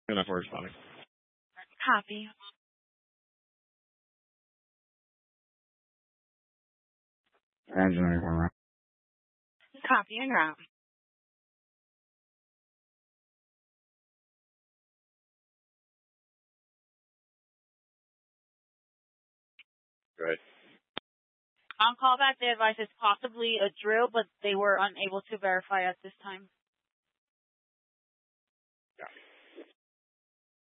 Enough for responding. Copy. Engineering camera. Copy and route. Right. On callback, they advised it's possibly a drill, but they were unable to verify at this time.